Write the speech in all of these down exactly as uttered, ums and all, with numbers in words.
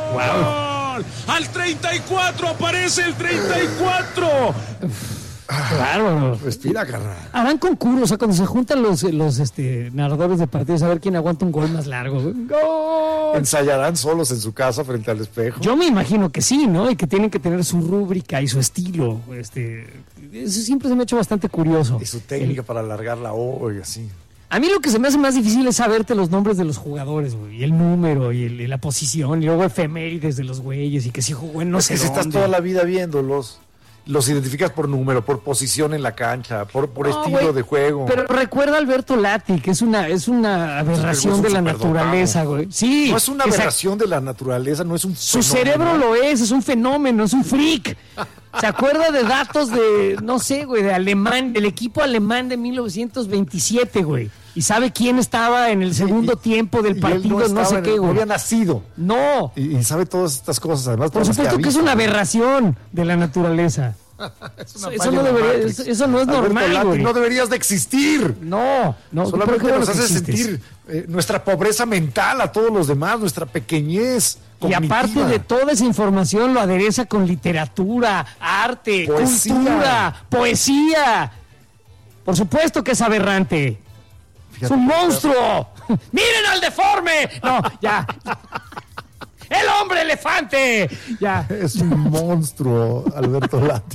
Wow. Al treinta y cuatro aparece el treinta y cuatro. Claro. Respira, carnal. Harán concursos, o sea, cuando se juntan los, los este, narradores de partidos a ver quién aguanta un gol más largo. ¡Gol! ¿Ensayarán solos en su casa frente al espejo? Yo me imagino que sí, ¿no? Y que tienen que tener su rúbrica y su estilo. Este, eso siempre se me ha hecho bastante curioso. Y su técnica El, para alargar la O y así. A mí lo que se me hace más difícil es saberte los nombres de los jugadores, güey, y el número, y, el, y la posición, y luego efemérides de los güeyes, y que si jugó en no es sé que si dónde. estás toda la vida viéndolos, los identificas por número, por posición en la cancha, por, por No, estilo güey, de juego. Pero recuerda a Alberto Lati, que es una, es una aberración es de la un naturaleza, superdotado. güey. Sí. No es una esa- aberración de la naturaleza, no es un Su fenómeno. cerebro lo es, es un fenómeno, es un freak. ¿Se acuerda de datos de, no sé, güey, de alemán, del equipo alemán de mil novecientos veintisiete, güey? Y sabe quién estaba en el segundo y- tiempo del Y él partido, no, estaba sé en- qué, no güey. había nacido. No, Y, y sabe todas estas cosas, además. por por las supuesto que es avisa, una ¿no? aberración de la naturaleza. Es una Eso falla no en la debería- Matrix. eso- eso no es Alberto normal, Lati, güey. no deberías de existir. No, no. pero Solamente qué bueno nos que hace existes. sentir eh, nuestra pobreza mental a todos los demás, nuestra pequeñez Y cognitiva. aparte de toda esa información lo adereza con literatura, arte, Poesía. cultura, poesía. Por supuesto que es aberrante. Fíjate, ¡Es un monstruo! ¡Miren al deforme! No, ya. ¡El hombre elefante! Ya. Es un monstruo, Alberto Lati.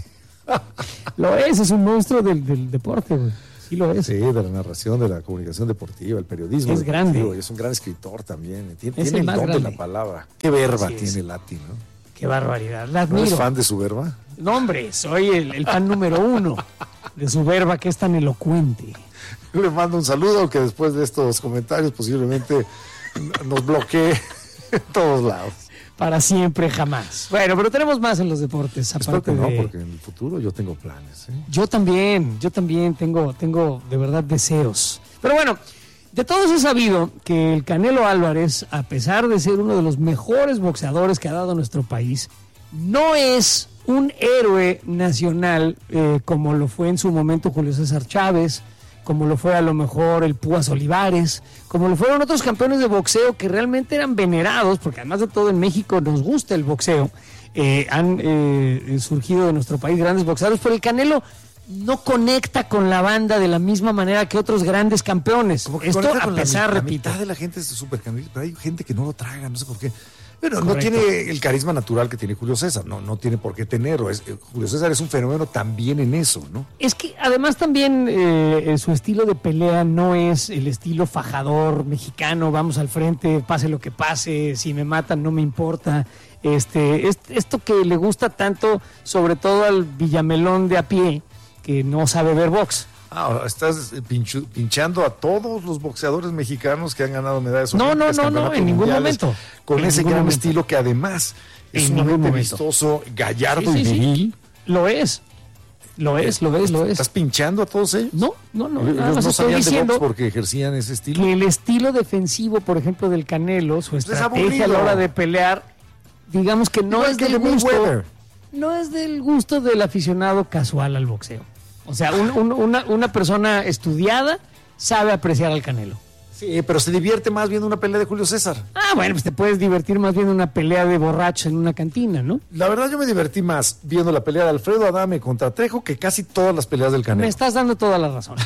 Lo es, es un monstruo del, del deporte, güey. Sí lo es. Sí, de la narración, de la comunicación deportiva, el periodismo. Es deportivo, grande. y es un gran escritor también. Tiene, Es tiene el el más don de grande. la palabra. Qué verba Así es. tiene Lati, ¿no? Qué barbaridad. La ¿No admiro. eres fan de su verba? No, hombre, soy el, el fan número uno de su verba que es tan elocuente. Yo le mando un saludo, aunque después de estos comentarios posiblemente nos bloquee en todos lados. Para siempre, jamás. Bueno, pero tenemos más en los deportes. Espero Aparte que no, de... porque en el futuro yo tengo planes. ¿eh? Yo también, yo también tengo, tengo de verdad deseos. Pero bueno, de todos he sabido que el Canelo Álvarez, a pesar de ser uno de los mejores boxeadores que ha dado nuestro país, no es un héroe nacional eh, como lo fue en su momento Julio César Chávez, como lo fue a lo mejor el Púas Olivares, como lo fueron otros campeones de boxeo que realmente eran venerados, porque además de todo en México nos gusta el boxeo, eh, han eh, surgido de nuestro país grandes boxeadores, pero el Canelo no conecta con la banda de la misma manera que otros grandes campeones. Como que Esto conecta a con la pesar, mi- la repito. mitad de la gente es súper canelista, pero hay gente que no lo traga, no sé por qué. Pero no Correcto. tiene el carisma natural que tiene Julio César, no, no tiene por qué tenerlo. Es, eh, Julio César es un fenómeno también en eso, ¿no? Es que además también eh, su estilo de pelea no es el estilo fajador mexicano, vamos al frente, pase lo que pase, si me matan no me importa. Este, es- esto que le gusta tanto, sobre todo al villamelón de a pie, que no sabe ver box. Ah, estás pinchu- pinchando a todos los boxeadores mexicanos que han ganado medallas No, olímpicas, no, no, no, campeonatos en ningún mundiales, momento. Con En ese ningún gran momento. estilo que además es En ningún sumamente momento. vistoso, gallardo Sí, y sí, sí. viril. Lo es, lo es, lo es, lo es. ¿Estás pinchando a todos ellos? No, no, no, Ellos nada más no estoy sabían de diciendo box porque ejercían ese estilo. que el estilo defensivo, por ejemplo, del Canelo, su es estrategia a la aburrido. hora de pelear, digamos que no Igual es que del el de gusto, Mayweather. no es del gusto del aficionado casual al boxeo. O sea, un- un- una, una persona estudiada sabe apreciar al Canelo. Sí, pero se divierte más viendo una pelea de Julio César. Ah, bueno, pues te puedes divertir más bien en una pelea de borrachos en una cantina, ¿no? La verdad yo me divertí más viendo la pelea de Alfredo Adame contra Trejo que casi todas las peleas del Me Canelo. estás dando toda la razón.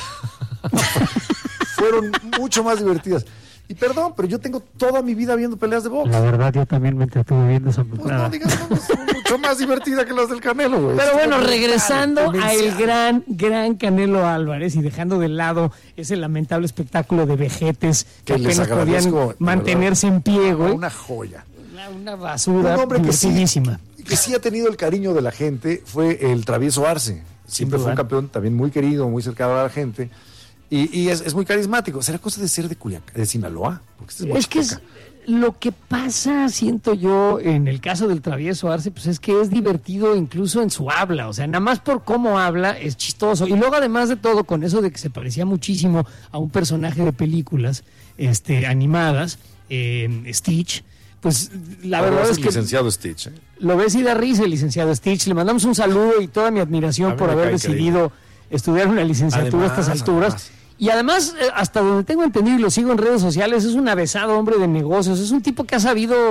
Fueron mucho más divertidas. Y perdón, pero yo tengo toda mi vida viendo peleas de box. verdad, yo también me entretuve viendo esa Pues no digas, no, son mucho más divertidas que las del Canelo, güey. Pero Es bueno, una regresando brutal, al demencial. gran, gran Canelo Álvarez y dejando de lado ese lamentable espectáculo de vejetes que, Que les apenas agradezco, podían de mantenerse en pie, güey. Una joya. Una, una basura Un hombre que sí, divertidísima. que sí ha tenido el cariño de la gente fue el Travieso Arce. Siempre duda. fue un campeón también muy querido, muy cercano a la gente. Y, y es, es muy carismático. ¿Será cosa de ser de Culiacán, de Sinaloa? Porque este Es que es Oaxaca. lo que pasa, siento yo, en el caso del Travieso Arce, pues es que es divertido incluso en su habla. O sea, nada más por cómo habla es chistoso. Y luego, además de todo, con eso de que se parecía muchísimo a un personaje de películas este, animadas, eh, Stitch, pues la Ahora verdad es es el que licenciado Stitch. ¿eh? lo ves y da risa el licenciado Stitch. Le mandamos un saludo y toda mi A admiración mí por me haber cae decidido estudiar una licenciatura a estas Además, alturas. además. Y además, eh, hasta donde tengo entendido y lo sigo en redes sociales, es un avesado hombre de negocios. Es un tipo que ha sabido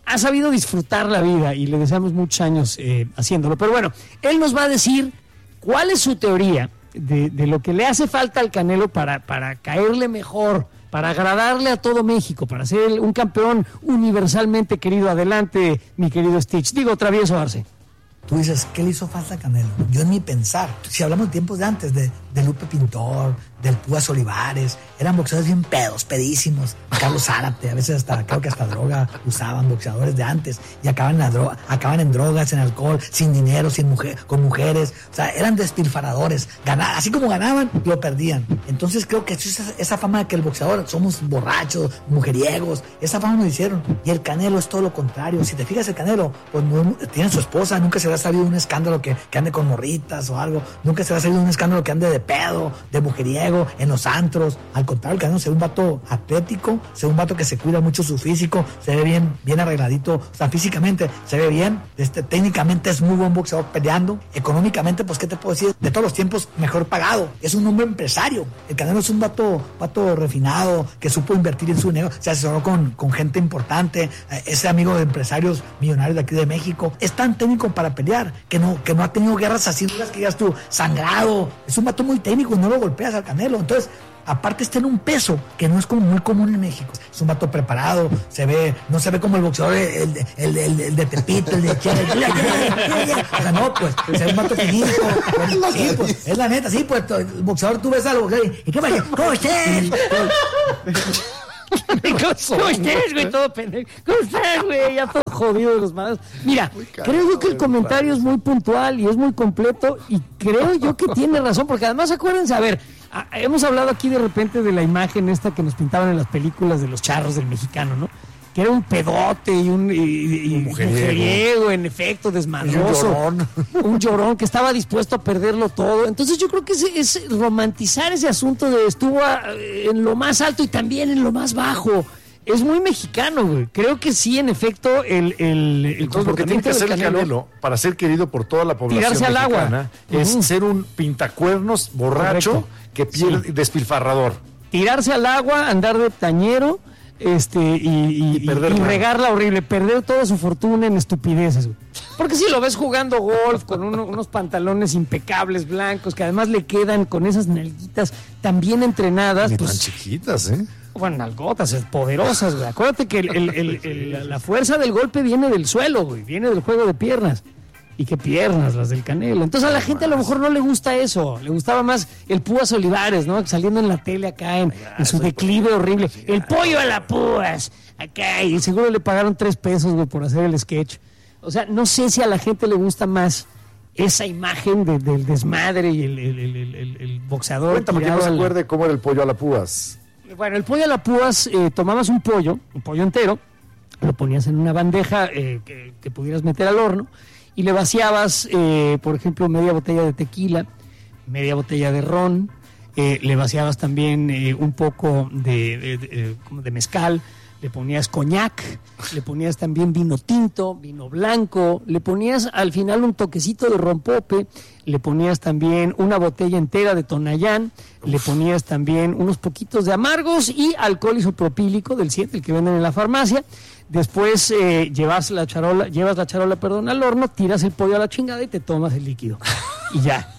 ha sabido disfrutar la vida y le deseamos muchos años eh, haciéndolo. Pero bueno, él nos va a decir cuál es su teoría de, de lo que le hace falta al Canelo para, para caerle mejor, para agradarle a todo México, para ser un campeón universalmente querido. Adelante, mi querido Stitch. Digo, Travieso Arce. Tú dices, ¿qué le hizo falta a Canelo? Yo en mi pensar, si hablamos de tiempos de antes, de, de Lupe Pintor, del Púas Olivares, eran boxeadores bien pedos, pedísimos. Carlos Zárate, a veces hasta, creo que hasta droga usaban boxeadores de antes y acaban en, la droga, acaban en drogas, en alcohol, sin dinero, sin mujer, con mujeres. O sea, eran despilfaradores. Ganar, así como ganaban, lo perdían. Entonces creo que esa, esa fama de que el boxeador somos borrachos, mujeriegos, esa fama nos hicieron. Y el Canelo es todo lo contrario. Si te fijas, el Canelo, pues no, tiene su esposa, nunca se le ha salido un escándalo que, que ande con morritas o algo, nunca se le ha salido un escándalo que ande de pedo, de mujeriego, en los antros. Al contrario, el Canelo se ve un vato atlético, se ve un vato que se cuida mucho su físico, se ve bien, bien arregladito, o sea, físicamente se ve bien, este, técnicamente es muy buen boxeador peleando, económicamente, pues, ¿qué te puedo decir? De todos los tiempos, mejor pagado, es un hombre empresario. El Canelo es un vato, vato refinado, que supo invertir en su negocio, se asesoró con, con gente importante, es amigo de empresarios millonarios de aquí de México, es tan técnico para pelear, que no, que no ha tenido guerras así duras que digas tú, sangrado, es un vato muy técnico y no lo golpeas al Canelo. Entonces, aparte está en un peso que no es como muy común en México. Es un vato preparado, se ve, no se ve como el boxeador, el, el, el, el de Tepito, el de Chile. O sea, no, pues, se ve un vato finito. Pues, sí, pues, es la neta, sí, pues, el boxeador, tú ves algo, ¿y qué pasa? ¿Cómo estás? ¿Cómo estás, güey? Todo pendejo. ¿Cómo estás, güey? Ya todo jodido de los manos. Mira, creo yo que el comentario es muy puntual y es muy completo y creo yo que tiene razón, porque además acuérdense, a ver, a, hemos hablado aquí de repente de la imagen esta que nos pintaban en las películas de los charros del mexicano, ¿no? Que era un pedote y un, y, y, un mujeriego. mujeriego, en efecto, desmadroso. Un llorón. Un llorón que estaba dispuesto a perderlo todo. Entonces yo creo que es, es romantizar ese asunto de estuvo en lo más alto y también en lo más bajo. Es muy mexicano, güey. Creo que sí, en efecto, el, el, el Entonces, lo que tiene que hacer el Canelo para ser querido por toda la población tirarse al mexicana agua. es Uh-huh. ser un pintacuernos borracho. Correcto. Que pierde, sí. Despilfarrador. Tirarse al agua, andar de tañero, este y, y, y, y regarla horrible, perder toda su fortuna en estupideces, güey. Porque si lo ves jugando golf con uno, unos pantalones impecables, blancos, que además le quedan con esas nalguitas tan bien entrenadas. Ni pues, tan chiquitas, ¿eh? Bueno, nalgotas, poderosas, güey. Acuérdate que el, el, el, el, la fuerza del golpe viene del suelo, güey, viene del juego de piernas. Y qué piernas las del Canelo. Entonces a la gente a lo mejor no le gusta eso. Le gustaba más el Púas Olivares, ¿no? Saliendo en la tele acá en, en su declive horrible. El pollo a la Púas. Acá. Y seguro le pagaron tres pesos, güey, por hacer el sketch. O sea, no sé si a la gente le gusta más esa imagen de, del desmadre y el, el, el, el, el boxeador. Cuéntame que no se acuerde cómo era el pollo a la Púas. Bueno, el pollo a la Púas, eh, tomabas un pollo, un pollo entero, lo ponías en una bandeja eh, que, que pudieras meter al horno, y le vaciabas, eh, por ejemplo, media botella de tequila, media botella de ron, eh, le vaciabas también eh, un poco de, de, de, de mezcal, le ponías coñac, le ponías también vino tinto, vino blanco, le ponías al final un toquecito de rompope, le ponías también una botella entera de Tonayán, Uf. le ponías también unos poquitos de amargos y alcohol isopropílico del siete, el que venden en la farmacia. Después eh, llevas la charola, llevas la charola, perdón, al horno, tiras el pollo a la chingada y te tomas el líquido. Y ya.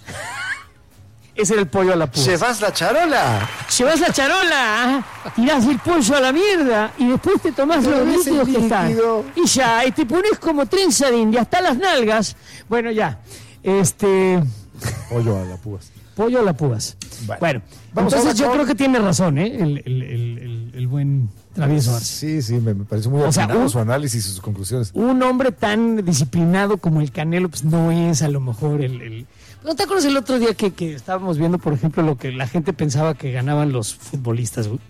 Ese era el pollo a la Púas. ¡Llevas la charola! ¡Llevas la charola! Tirás el pollo a la mierda y después te tomás los líquidos que están. Y ya, y te pones como trenza de india hasta las nalgas. Bueno, ya. Este... Pollo a la Púas. Pollo a la Púas. Bueno, bueno vamos entonces yo con... creo que tiene razón, ¿eh? El, el, el, el, el buen Travieso Arce. Sí, sí, me, me parece muy o afinado sea, un, su análisis y sus conclusiones. Un hombre tan disciplinado como el Canelo, pues no es a lo mejor el... el... ¿No te acuerdas el otro día que, que estábamos viendo, por ejemplo, lo que la gente pensaba que ganaban los futbolistas, güey?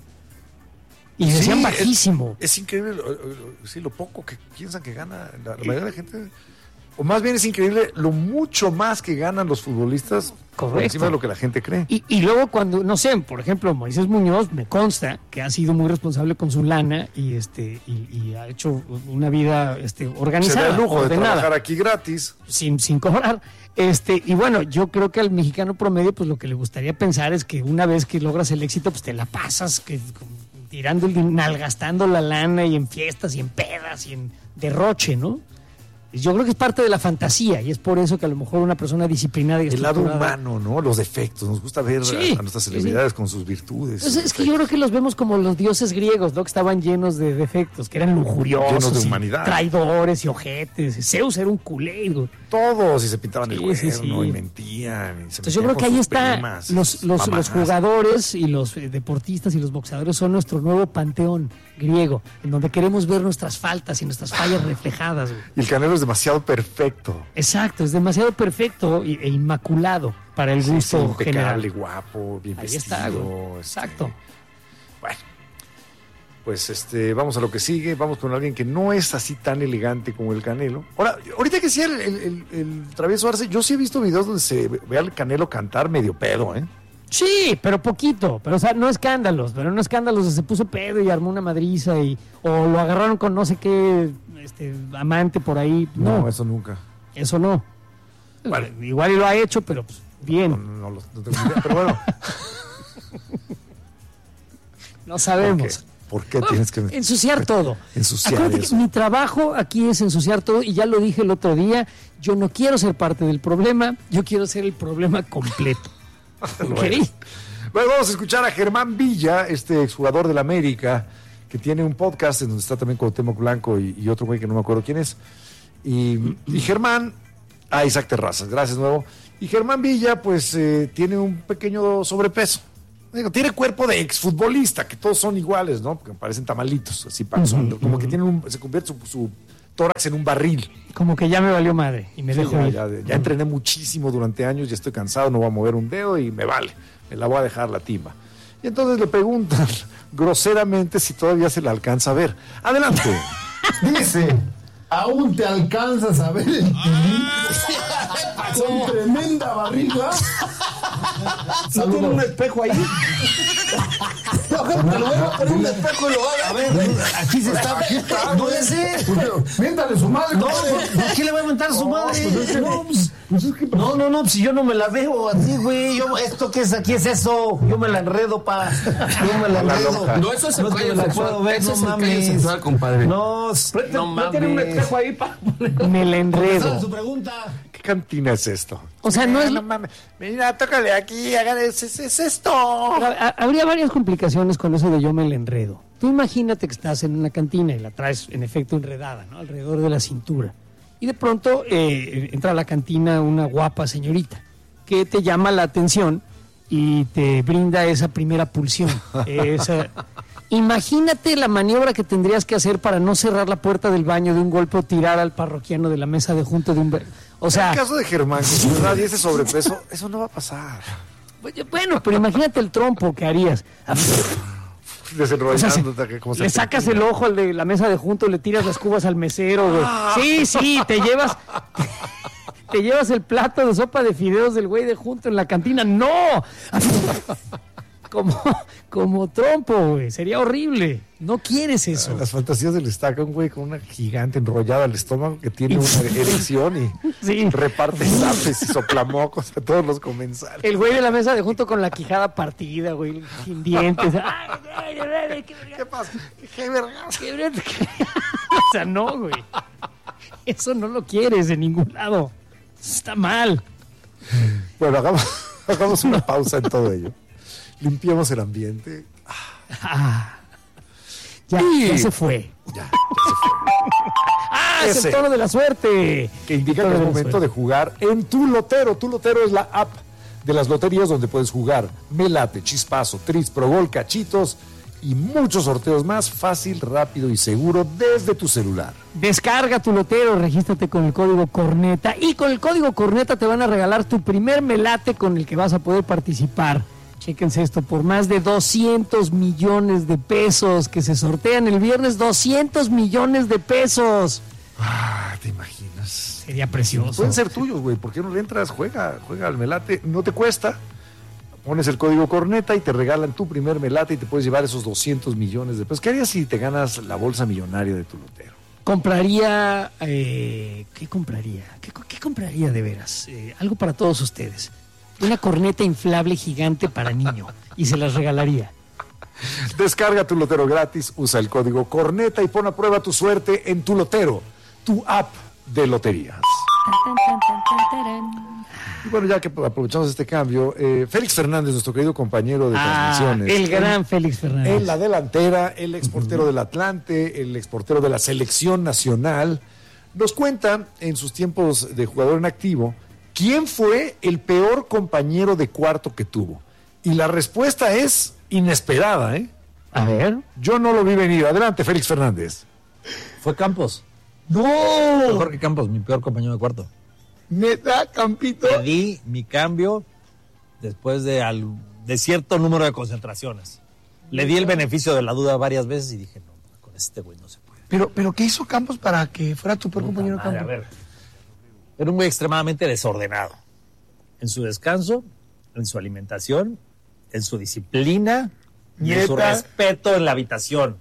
Y decían sí, bajísimo. Es, es increíble, lo, lo, sí, lo poco que piensan que gana la, la mayoría de la gente... O más bien es increíble lo mucho más que ganan los futbolistas. Correcto. Por encima de lo que la gente cree. Y, y luego cuando, no sé, por ejemplo, Moisés Muñoz, me consta que ha sido muy responsable con su lana y este y, y ha hecho una vida este, organizada. Se da el lujo ordenada, de trabajar aquí gratis. Sin, sin cobrar. Este, y bueno, yo creo que al mexicano promedio, pues lo que le gustaría pensar es que una vez que logras el éxito, pues te la pasas que, tirando el nalgastando la lana y en fiestas y en pedas y en derroche, ¿no? Yo creo que es parte de la fantasía y es por eso que a lo mejor una persona disciplinada y el lado estructurada... humano, ¿no? Los defectos. Nos gusta ver Sí, a, a nuestras celebridades sí. con sus virtudes. Pues sus es que yo creo que los vemos como los dioses griegos, ¿no? Que estaban llenos de defectos, que eran lujuriosos, Llenos de y humanidad. traidores y ojetes. Zeus era un culé. Digo. Todos, y se pintaban Sí, el cuerno sí, sí. y mentían. Y se Entonces yo metían creo que con ahí sus está, primas, los, sus los, mamás. los jugadores y los eh, deportistas y los boxeadores son nuestro nuevo panteón griego, en donde queremos ver nuestras faltas y nuestras fallas reflejadas. Güey. Y el Canelo es demasiado perfecto. Exacto, es demasiado perfecto y- e inmaculado para el Sí, gusto sí, impecable, general. guapo, bien Ahí vestido. está, güey. este, Exacto. Bueno, pues este, vamos a lo que sigue. Vamos con alguien que no es así tan elegante como el Canelo. Ahora, ahorita que decía el, el, el, el Travieso Arce, yo sí he visto videos donde se ve al Canelo cantar medio pedo, ¿eh? Sí, pero poquito, pero o sea, no escándalos, pero no escándalos, se puso pedo y armó una madriza y o lo agarraron con no sé qué este, amante por ahí. No, No, eso nunca. eso no. Vale. Igual y lo ha hecho, pero pues, bien. No, no, lo- no tengo idea, pero bueno. No sabemos. ¿Por qué? ¿Por qué tienes que Ensuciar todo. ensuciar Acuérdate que eso? mi trabajo aquí es ensuciar todo y ya lo dije el otro día, yo no quiero ser parte del problema, yo quiero ser el problema completo. Lo ¿Ok? eres. Bueno, vamos a escuchar a Germán Villa, este exjugador del América, que tiene un podcast en donde está también Cuauhtémoc Blanco y, y otro güey que no me acuerdo quién es. Y, y Germán, ah, Isaac Terrazas, gracias nuevo. Y Germán Villa, pues, eh, tiene un pequeño sobrepeso. Digo, tiene cuerpo de exfutbolista, que todos son iguales, ¿no? Porque parecen tamalitos, así panzón. Ujú, Como ujú. que tienen un, se convierte su, su tórax en un barril. Como que ya me valió madre y me Sí, dejo ya, ir. ya, ya entrené muchísimo durante años, ya estoy cansado, no voy a mover un dedo y me vale, me la voy a dejar la timba. Y entonces le preguntan groseramente si todavía se le alcanza a ver. Adelante. Dice, ¿aún te alcanzas a ver el tilín? Con tremenda barriga. ¿No tiene un espejo ahí? Te lo voy a poner un espejo y lo haga. A ver, aquí se está. Aquí está, No güey. ese. Miéntale su madre. No, compadre. ¿por qué le voy a mentar a su madre? pues es que- No, pues, Pues es que- no, no, no, pues si yo no me la veo así, güey. Yo, ¿esto qué es aquí? Es eso. Yo me la enredo, pa. Yo me la La enredo. loca. No, eso es el No te cuello la sexual. puedo ver, Eso no es el cuello mames. sexual, compadre. No, s- no ¿No tiene un mames. espejo ahí para Me la Esa es enredo. su pregunta. ¿Qué cantina es esto? O sea, no es... No mames. Mira, tócale aquí, hagan es, es, es esto. Ha- ha- Habría varias complicaciones con eso de yo me la enredo. Tú imagínate que estás en una cantina y la traes en efecto enredada, ¿no? Alrededor de la cintura. Y de pronto eh, entra a la cantina una guapa señorita que te llama la atención y te brinda esa primera pulsión. Esa... Imagínate la maniobra que tendrías que hacer para no cerrar la puerta del baño de un golpe o tirar al parroquiano de la mesa de junto de un... be- O En sea, el caso de Germán, con su edad y ese sobrepeso, eso no va a pasar. bueno, pero imagínate el trompo que harías. Desenrollándote, como se Le sacas el ojo al de la mesa de junto, le tiras las cubas al mesero, güey. Ah. Sí, sí, te llevas te llevas el plato de sopa de fideos del güey de junto en la cantina. ¡No! Como, como trompo, güey. Sería horrible. No quieres eso. Las fantasías del estaca, un güey con una gigante enrollada al estómago que tiene una erección y Sí. reparte zapes y soplamocos a todos los comensales. El güey de la mesa de junto con la quijada partida, güey, sin dientes. Ay, ay, ay, ay, qué verga. ¿Qué pasa? ¿Qué vergas? Qué verga. O sea, no, güey. Eso no lo quieres de ningún lado. Está mal. Bueno, hagamos, hagamos una pausa en todo ello. Limpiemos el ambiente. Ah, ya, Y- ya se fue. Ya, ya se fue. Ah, es Ese. el tono de la suerte. Que indica El que es tono de la momento suerte. de jugar en Tu Lotero. Tu Lotero es la app de las loterías donde puedes jugar Melate, Chispazo, Tris, Progol, Cachitos y muchos sorteos más fácil, rápido y seguro desde tu celular. Descarga Tu Lotero, regístrate con el código Corneta y con el código Corneta te van a regalar tu primer melate con el que vas a poder participar. Chéquense esto, por más de doscientos millones de pesos que se sortean el viernes, doscientos millones de pesos. Ah, ¿te imaginas? Sería precioso. Pueden ser tuyos, güey. ¿Por qué no le entras? Juega, juega al Melate. No te cuesta. Pones el código Corneta y te regalan tu primer Melate y te puedes llevar esos doscientos millones de pesos. ¿Qué harías si te ganas la bolsa millonaria de Tu Lotero? Compraría, eh, ¿qué compraría? ¿Qué, co- qué compraría de veras? Eh, algo para todos ustedes. Una corneta inflable gigante para niño y se las regalaría. Descarga tu Lotero gratis, usa el código Corneta y pon a prueba tu suerte en tu Lotero, tu app de loterías. Y bueno, ya que aprovechamos este cambio, eh, Félix Fernández, nuestro querido compañero de Ah, transmisiones. el gran Félix Fernández. En la delantera, el exportero del Atlante, el exportero de la selección nacional, nos cuenta en sus tiempos de jugador en activo quién fue el peor compañero de cuarto que tuvo. Y la respuesta es inesperada, ¿eh? A ver. Yo no lo vi venir. Adelante, Félix Fernández. Fue Campos. ¡No! Jorge Campos, mi peor compañero de cuarto. Neta, Campito. Pedí mi cambio después de, al, de cierto número de concentraciones. Le di el beneficio de la duda varias veces y dije, no, con este güey no se puede. Pero, pero ¿qué hizo Campos para que fuera tu peor compañero de Madre, campo? a ver, era un güey extremadamente desordenado. En su descanso, en su alimentación, en su disciplina y en su ¿Neta? respeto en la habitación.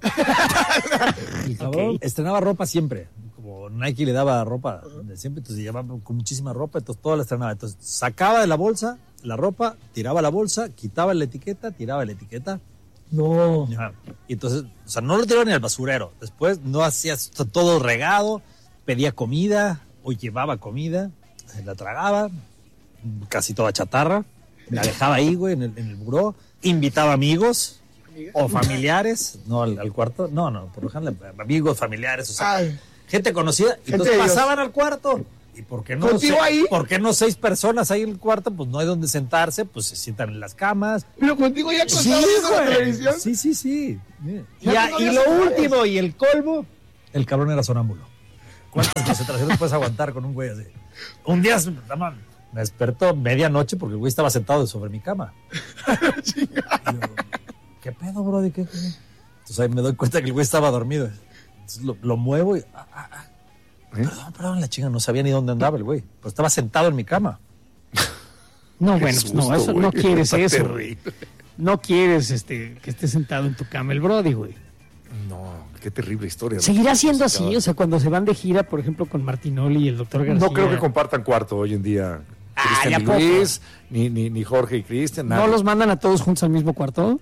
El cabrón estrenaba ropa siempre. Como Nike le daba ropa de siempre, entonces llevaba con muchísima ropa, entonces todo la estrenaba. Entonces sacaba de la bolsa la ropa, tiraba la bolsa, quitaba la etiqueta, tiraba la etiqueta. No. Ajá. Y entonces, o sea, no lo tiraba ni al basurero. Después no hacía todo regado, pedía comida o llevaba comida, se la tragaba, casi toda chatarra, la dejaba ahí, güey, en el, en el buró, invitaba amigos o familiares, no al, al cuarto, no, no, por ejemplo, amigos, familiares, o sea, Ay. gente conocida, y Gente entonces de Dios. pasaban al cuarto. ¿Y por qué no? ¿Contigo se- ahí? ¿Por qué no seis personas ahí en el cuarto? Pues no hay donde sentarse, pues se sientan en las camas. Pero contigo ya Sí, contamos en la güey. televisión. Sí, sí, sí. Y, Ya a- tú no y habías lo hablado. último y el colmo, el cabrón era sonámbulo. ¿Cuántas concentraciones puedes aguantar con un güey así? Un día me despertó medianoche porque el güey estaba sentado sobre mi cama. Y yo, ¿qué pedo, bro? ¿De qué? qué? Entonces ahí me doy cuenta que el güey estaba dormido. Entonces lo, lo muevo y... ah, ah, ah. Perdón, perdón, la chinga, no sabía ni dónde andaba el güey. Pero estaba sentado en mi cama. No, Qué bueno, pues no, susto, eso güey. no quieres Está eso. terrible. güey. No quieres este, que esté sentado en tu cama el Brody, güey. No, qué terrible historia. Seguirá siendo Se acaba. así, o sea, cuando se van de gira, por ejemplo, con Martinoli y el doctor García. No creo que compartan cuarto hoy en día. Ay, Cristian ¿a y poco? Luis, ni, ni, ni Jorge y Cristian. ¿No nadie. los mandan a todos juntos al mismo cuarto?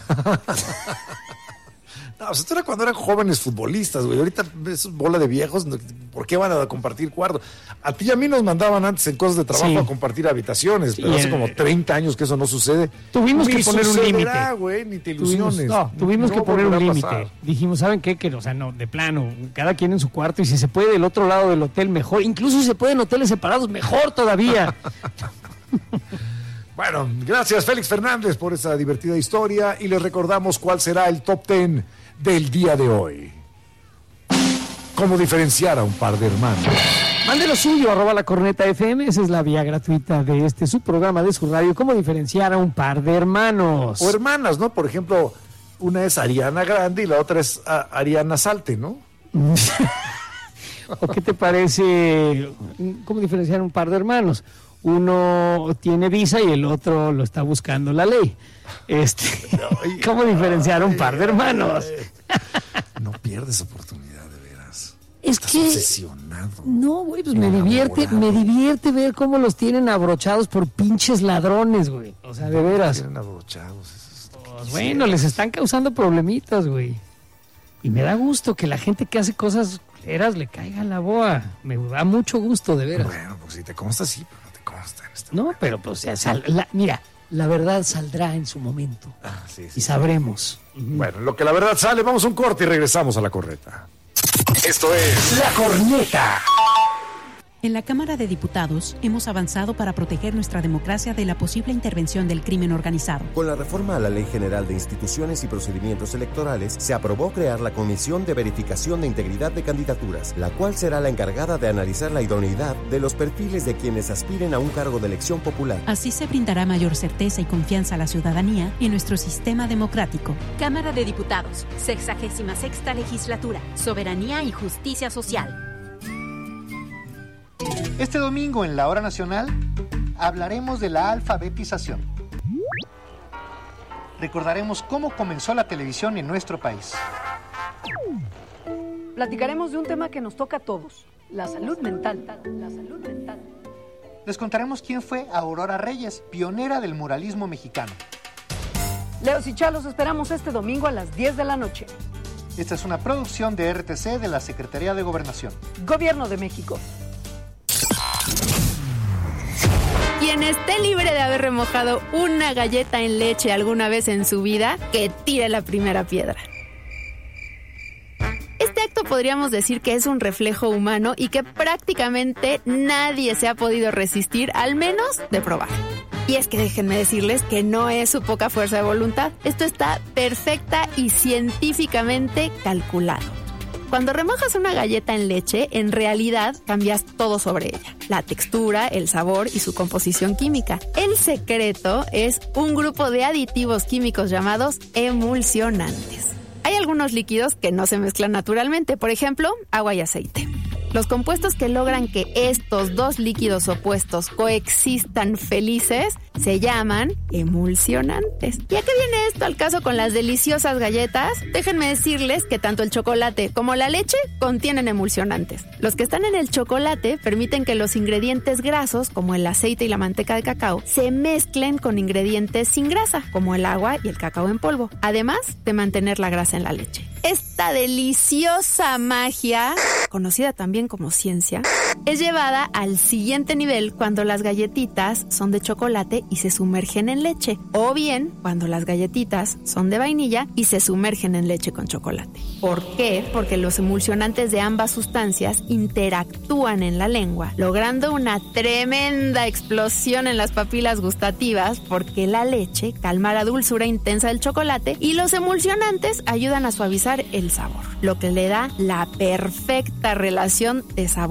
No, o sea, esto era cuando eran jóvenes futbolistas, güey. Ahorita es bola de viejos, no- ¿por qué van a compartir cuarto? A ti y a mí nos mandaban antes en cosas de trabajo Sí. a compartir habitaciones, pero Y hace el- como treinta años que eso no sucede. Tuvimos Ni que poner un sucederá, límite. güey, ni te Tuvimos, ilusiones. no, tuvimos No que poner un volverá a límite. pasar. Dijimos, ¿saben qué? Que, o sea, no, de plano, cada quien en su cuarto y si se puede del otro lado del hotel, mejor. Incluso si se puede en hoteles separados, mejor todavía. Bueno, gracias Félix Fernández por esa divertida historia y les recordamos cuál será el top ten del día de hoy. ¿Cómo diferenciar a un par de hermanos? Mande lo suyo, arroba la corneta F M. Esa es la vía gratuita de este su programa de su radio. ¿Cómo diferenciar a un par de hermanos? O hermanas, ¿no? Por ejemplo, una es Ariana Grande y la otra es ah, Ariana Salte, ¿no? ¿O qué te parece? ¿Cómo diferenciar a un par de hermanos? Uno tiene visa y el otro lo está buscando la ley. Este, ¿cómo diferenciar a un par de hermanos? No pierdes oportunidad, de veras. Es Estás que obsesionado. no, güey, pues me Enamorado. divierte, me divierte ver cómo los tienen abrochados por pinches ladrones, güey. O sea, de veras. Tienen abrochados. eso es lo que Pues quisiera. bueno, les están causando problemitas, güey. Y me da gusto que la gente que hace cosas culeras le caiga la boa. Me da mucho gusto, de veras. Bueno, pues si te consta, sí, pero no te consta en este No, pero pues ya sal- la- mira, la verdad saldrá en su momento. Ah, sí, sí. Y sabremos. Bueno, lo que la verdad sale, vamos a un corte y regresamos a la corneta. Esto es La Corneta. En la Cámara de Diputados hemos avanzado para proteger nuestra democracia de la posible intervención del crimen organizado. Con la reforma a la Ley General de Instituciones y Procedimientos Electorales, se aprobó crear la Comisión de Verificación de Integridad de Candidaturas, la cual será la encargada de analizar la idoneidad de los perfiles de quienes aspiren a un cargo de elección popular. Así se brindará mayor certeza y confianza a la ciudadanía en nuestro sistema democrático. Cámara de Diputados, sexagésima sexta legislatura, soberanía y justicia social. Este domingo en la Hora Nacional hablaremos de la alfabetización. Recordaremos cómo comenzó la televisión en nuestro país. Platicaremos de un tema que nos toca a todos, la salud mental. La salud mental. Les contaremos quién fue Aurora Reyes, pionera del muralismo mexicano. Leos y Chá los esperamos este domingo a las diez de la noche. Esta es una producción de R T C de la Secretaría de Gobernación. Gobierno de México. Quien esté libre de haber remojado una galleta en leche alguna vez en su vida, que tire la primera piedra. Este acto podríamos decir que es un reflejo humano y que prácticamente nadie se ha podido resistir, al menos de probar. Y es que déjenme decirles que no es su poca fuerza de voluntad. Esto está perfecta y científicamente calculado. Cuando remojas una galleta en leche, en realidad cambias todo sobre ella. La textura, el sabor y su composición química. El secreto es un grupo de aditivos químicos llamados emulsionantes. Hay algunos líquidos que no se mezclan naturalmente, por ejemplo, agua y aceite. Los compuestos que logran que estos dos líquidos opuestos coexistan felices se llaman emulsionantes. ¿Y a qué viene esto al caso con las deliciosas galletas? Déjenme decirles que tanto el chocolate como la leche contienen emulsionantes. Los que están en el chocolate permiten que los ingredientes grasos, como el aceite y la manteca de cacao, se mezclen con ingredientes sin grasa, como el agua y el cacao en polvo, además de mantener la grasa en la leche. Esta deliciosa magia, conocida también como ciencia, es llevada al siguiente nivel cuando las galletitas son de chocolate y se sumergen en leche, o bien cuando las galletitas son de vainilla y se sumergen en leche con chocolate. ¿Por qué? Porque los emulsionantes de ambas sustancias interactúan en la lengua, logrando una tremenda explosión en las papilas gustativas, porque la leche calma la dulzura intensa del chocolate y los emulsionantes ayudan a suavizar el sabor, lo que le da la perfecta relación de sabor